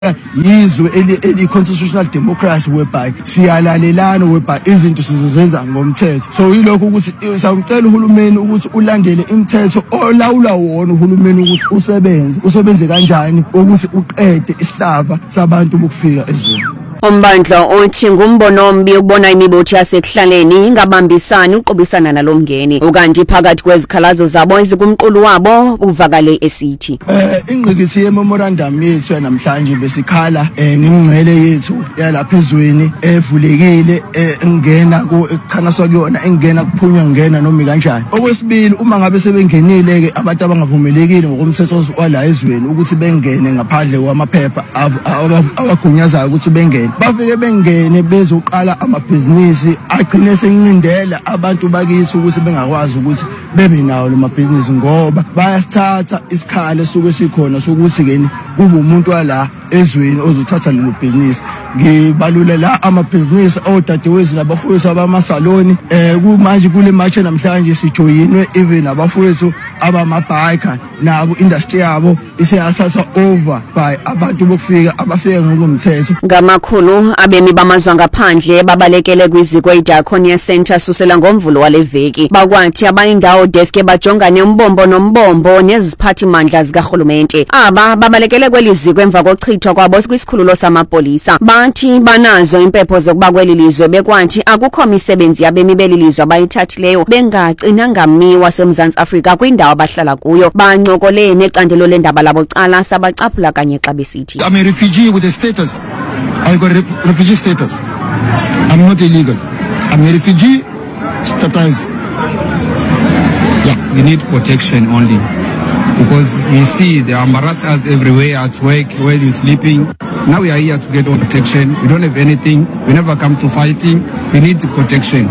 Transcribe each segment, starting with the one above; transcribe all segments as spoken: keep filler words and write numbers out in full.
yizwe eli constitutional democracy whereby siyalalelana whereby izinto sizozenza ngomthetho. So yilokho ukuthi sawucela uhulumeni ukuthi ulandele imithetho olawula wona uhulumeni ukuthi usebenze usebenze kanjani ukuthi uqede isihlava sabantu bokufika ezweni. Umbandla othi ngumbono ombi ukubona imibutho yasekuhlaleni ingabambisani uqobisana nalomngeni ukanti phakathi kwezikhalazo zabo ezikumqulu wabo uvakale esithi eh ingqikithi yememorandum yethu namhlanje besikhala eh ngimngcele yethu yalapha ezweni evulekile engena ku ekuchanaswa kuyona engena kuphunywa ngena noma kanjani. Okwesibili uma ngabe sebengenile ke abantu abangavumelekile ngokomthetho wala ezweni ukuthi bengene ngaphandle kwamaphepha abagunyazayo ukuthi bengene bafike bengene bezoqala amabhizinisi agcine sencindela abantu bakithi ukuthi bengakwazi ukuthi bebe nawo lo mabhizinisi ngoba bayasithatha isikhalo sokuthi sikhona sokuthi ke kube umuntu wala ezweni ozothatha lelo business. Ngibalula la amabhizinisi odadewethu nabafowethu abamasaloni eh kumanje kule match namhlanje sijoyinwe even abafowethu abamabiker nabo industry yabo isiyathatha over by abantu bokufika abafika ngokomthetho. Ngamakhulu abemi bamazwe ngaphandle babalekele kwiziko iDiaconia Center susela ngomvulo waleveki bakwathi abayindawo desk bajongane umbombo nombombo neziphathi mandla zikaHulumente. Aba babalekele kweliziko emva kochithwa kwabo kwisikhululo samapolisa bathi banazo impepho zokuba kwelilizwe bekwathi akukho misebenzi yabemi belilizwe abayithathileyo bengagcina ngami waseMzantsi Afrika kwindawo abahlala kuyo bancokole necandelo lendaba labo cala sabacaphula kanye xa besithi I'm a refugee with a status. I got ref refugee status. I'm not illegal. I'm a refugee status. Yeah, we need protection only because we see they embarrass us everywhere at work while you're sleeping. Now we are here to get all protection. We don't have anything. We never come to fighting. We need protection.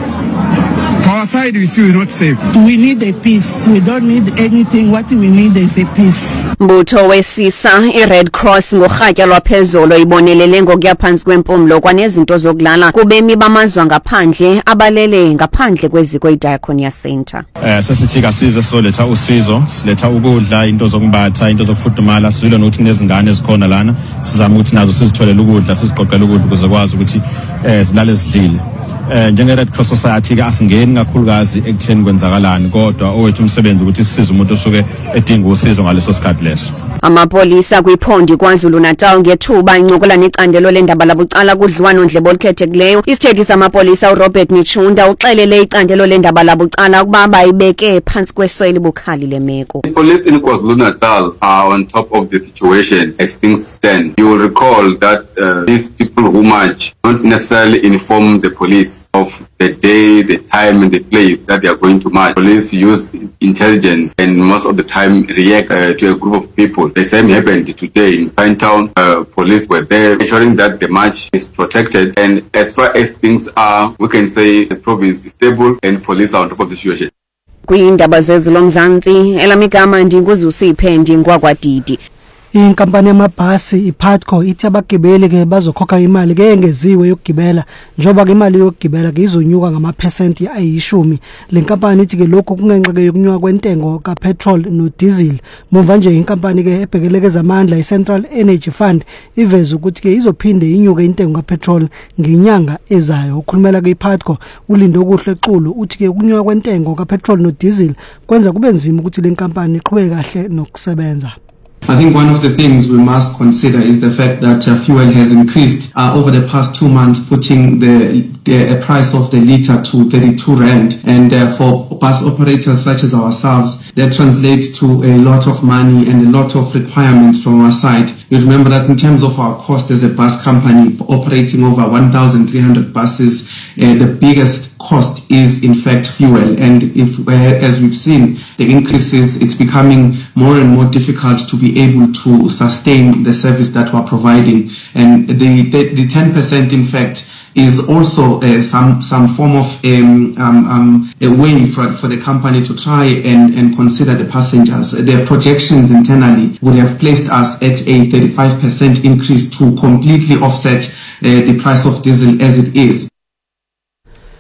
Our side we see we're not safe. We need a peace. We don't need anything. What we need is a peace. Mbutho wesisa iRed Cross ngorhatya lwaphezolo ibonelele ngokuyaphansi kwempumlo kwanezinto zokulala kubemi bamazwe ngaphandle abalele ngaphandle kweziko iDiaconia Center. Eh sesithika size soletha usizo siletha ukudla into zokubatha into zokufudumala sizilo nokuthi nezingane ezikhona lana sizama ukuthi nazo sizitholela ukudla siziqoqela ukudla ukuze kwazi ukuthi eh zilale zidlile. Eh njenge Red Cross Society ke asingeni kakhulukazi ekutheni kwenzakalani kodwa owethu umsebenzi ukuthi sisize umuntu osuke edinga usizo ngaleso sikhathi leso. Amapolisa kwiphondi kwaZulu Natal ngethuba incokola necandelo lendaba labucala kudliwano ndlebo olukhethekileyo. Isithethi samapolisa uRobert Michunda uxelele icandelo lendaba labucala ukuba bayibeke phansi kwesoyi libukhali lemeko. The police in KwaZulu Natal are on top of the situation as things stand. You will recall that uh, these people who march not necessarily inform the police of the day, the time and the place that they are going to march. Police use intelligence and most of the time react uh, to a group of people. The same happened today in Pinetown. Uh, police were there ensuring that the march is protected, and as far as things are, we can say the province is stable and police are on top of the situation. Kwindaba zezilomzantsi elamigama ndinguzusiphe ndingwakwadidi. Inkampani yamabhasi iPatco ithi abagibeli ke bazokhokha imali ke engeziwe yokugibela njoba ke imali yokugibela ke izonyuka ngamaphesenti ayishumi. Le nkampani ithi ke lokho kungenxa ke yokunyuka kwentengo kapetrol no diesel. Mva nje inkampani ke ebhekeleke zamandla iCentral Energy Fund iveza ukuthi ke izophinde inyuke intengo kapetrol ngenyanga ezayo. Ukhulumela ke iPatco ulindo okuhle xulu uthi ke ukunyuka kwentengo kapetrol no diesel kwenza kube nzima ukuthi le nkampani iqhubeke kahle nokusebenza. I think one of the things we must consider is the fact that uh, fuel has increased uh, over the past two months, putting the, the uh, price of the litre to thirty-two rand. And uh, for bus operators such as ourselves, that translates to a lot of money and a lot of requirements from our side. You remember that in terms of our cost as a bus company operating over one thousand three hundred buses, uh, the biggest cost is in fact fuel. And if, uh, as we've seen, the increases, it's becoming more and more difficult to be able to sustain the service that we're providing. And the, the, the ten percent in fact is also uh, some some form of um, um, um, a way for, for the company to try and, and consider the passengers. Their projections internally would have placed us at a thirty-five percent increase to completely offset uh, the price of diesel as it is.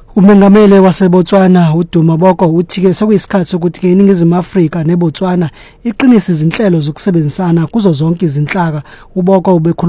Umengamele waseBotswana uDuma Boko uthi ke sokuyisikhathi sokuthi ke iningizimu Afrika neBotswana iqinisa izinhlelo zokusebenzisana kuzo zonke izinhlaka. uBoko ube